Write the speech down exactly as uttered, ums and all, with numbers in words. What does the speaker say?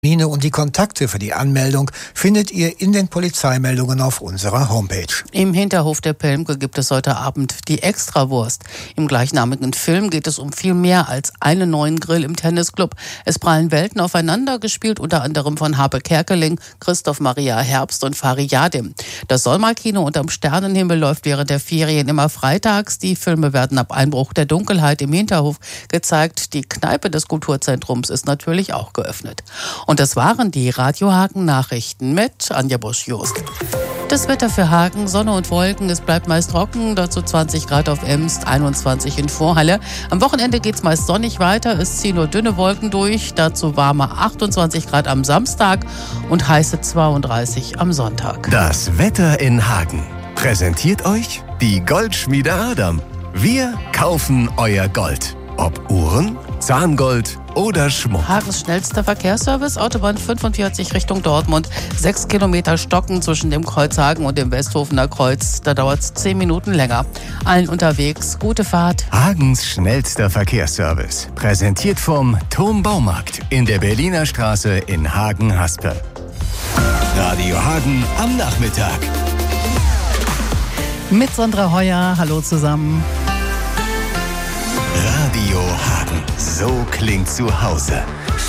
Termine und die Kontakte für die Anmeldung findet ihr in den Polizeimeldungen auf unserer Homepage. Im Hinterhof der Pelmke gibt es heute Abend die Extrawurst. Im gleichnamigen Film geht es um viel mehr als einen neuen Grill im Tennisclub. Es prallen Welten aufeinander, gespielt unter anderem von Habe Kerkeling, Christoph Maria Herbst und Fari Yadim. Das Sollmal-Kino unterm Sternenhimmel läuft während der Ferien immer freitags. Die Filme werden ab Einbruch der Dunkelheit im Hinterhof gezeigt. Die Kneipe des Kulturzentrums ist natürlich auch geöffnet. Und das waren die Radio Hagen Nachrichten mit Anja Bosch-Jost. Das Wetter für Hagen, Sonne und Wolken, es bleibt meist trocken, dazu zwanzig Grad auf Emst, einundzwanzig in Vorhalle. Am Wochenende geht es meist sonnig weiter, es ziehen nur dünne Wolken durch, dazu warme achtundzwanzig Grad am Samstag und heiße zweiunddreißig am Sonntag. Das Wetter in Hagen präsentiert euch die Goldschmiede Adam. Wir kaufen euer Gold. Ob Uhren, Zahngold oder Schmuck. Hagens schnellster Verkehrsservice, Autobahn fünfundvierzig Richtung Dortmund. Sechs Kilometer Stocken zwischen dem Kreuz Hagen und dem Westhofener Kreuz. Da dauert es zehn Minuten länger. Allen unterwegs, gute Fahrt. Hagens schnellster Verkehrsservice. Präsentiert vom Turm Baumarkt in der Berliner Straße in Hagen-Haspe. Radio Hagen am Nachmittag. Mit Sandra Heuer, hallo zusammen. Radio Hagen, so klingt zu Hause.